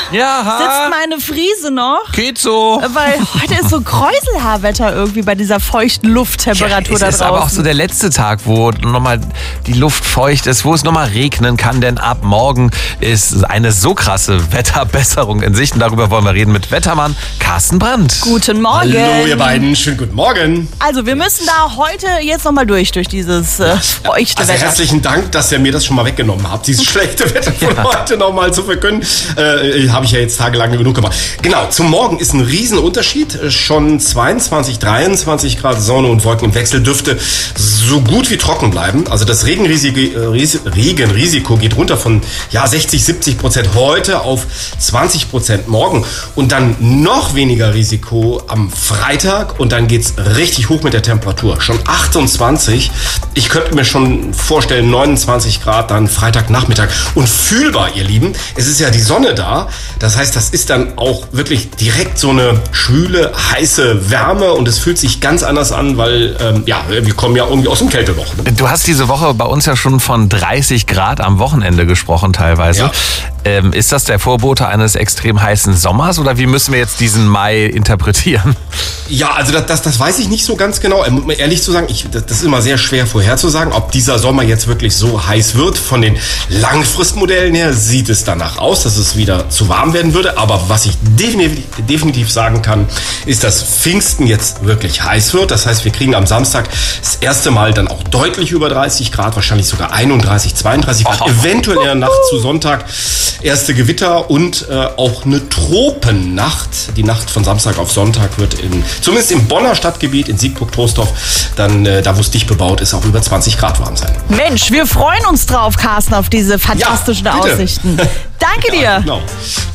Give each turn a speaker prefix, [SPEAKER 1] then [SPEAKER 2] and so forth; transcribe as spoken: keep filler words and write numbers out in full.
[SPEAKER 1] Ja, ha.
[SPEAKER 2] Sitzt meine Friese noch?
[SPEAKER 1] Geht so.
[SPEAKER 2] Weil heute ist so Kräuselhaarwetter irgendwie bei dieser feuchten Lufttemperatur
[SPEAKER 1] ja,
[SPEAKER 2] da draußen.
[SPEAKER 1] Es ist aber auch so der letzte Tag, wo nochmal die Luft feucht ist, wo es nochmal regnen kann, denn ab morgen ist eine so krasse Wetterbesserung in Sicht. Und darüber wollen wir reden mit Wettermann Carsten Brandt.
[SPEAKER 2] Guten Morgen.
[SPEAKER 3] Hallo ihr beiden, schönen guten Morgen.
[SPEAKER 2] Also wir müssen da heute jetzt nochmal durch, durch dieses äh, feuchte
[SPEAKER 3] also
[SPEAKER 2] Wetter.
[SPEAKER 3] Herzlichen Dank, dass ihr mir das schon mal weggenommen habt, dieses schlechte Wetter von
[SPEAKER 1] Ja.
[SPEAKER 3] heute nochmal zu verkünden. Äh, Habe ich ja jetzt tagelang genug gemacht. Genau, zum Morgen ist ein Riesenunterschied. Schon zweiundzwanzig, dreiundzwanzig Grad Sonne und Wolken im Wechsel dürfte so gut wie trocken bleiben. Also das Regenrisiko, Regenrisiko geht runter von ja, sechzig, siebzig Prozent heute auf zwanzig Prozent morgen. Und dann noch weniger Risiko am Freitag. Und dann geht's richtig hoch mit der Temperatur. Schon achtundzwanzig. Ich könnte mir schon vorstellen, neunundzwanzig Grad dann Freitagnachmittag. Und fühlbar, ihr Lieben. Es ist ja die Sonne da. Das heißt, das ist dann auch wirklich direkt so eine schwüle, heiße Wärme. Und es fühlt sich ganz anders an, weil ähm, ja, wir kommen ja irgendwie aus dem Kälteloch.
[SPEAKER 1] Du hast diese Woche bei uns ja schon von dreißig Grad am Wochenende gesprochen teilweise.
[SPEAKER 3] Ja.
[SPEAKER 1] Ähm, ist das der Vorbote eines extrem heißen Sommers oder wie müssen wir jetzt diesen Mai interpretieren?
[SPEAKER 3] Ja, also das, das, das weiß ich nicht so ganz genau. Um ehrlich zu sagen, ich, das, das ist immer sehr schwer vorherzusagen, ob dieser Sommer jetzt wirklich so heiß wird. Von den Langfristmodellen her sieht es danach aus, dass es wieder zu warm werden würde. Aber was ich definitiv, definitiv sagen kann, ist, dass Pfingsten jetzt wirklich heiß wird. Das heißt, wir kriegen am Samstag das erste Mal dann auch deutlich über dreißig Grad, wahrscheinlich sogar einunddreißig, zweiunddreißig Grad. Oh. Eventuell in der Nacht zu Sonntag erste Gewitter und äh, auch eine Tropennacht. Die Nacht von Samstag auf Sonntag wird in, zumindest im Bonner Stadtgebiet, in Siegburg-Troisdorf, dann äh, da, wo es dicht bebaut ist, auch über zwanzig Grad warm sein.
[SPEAKER 2] Mensch, wir freuen uns drauf, Carsten, auf diese fantastischen
[SPEAKER 3] Ja, bitte.
[SPEAKER 2] Aussichten. Danke dir.
[SPEAKER 3] Ja, genau.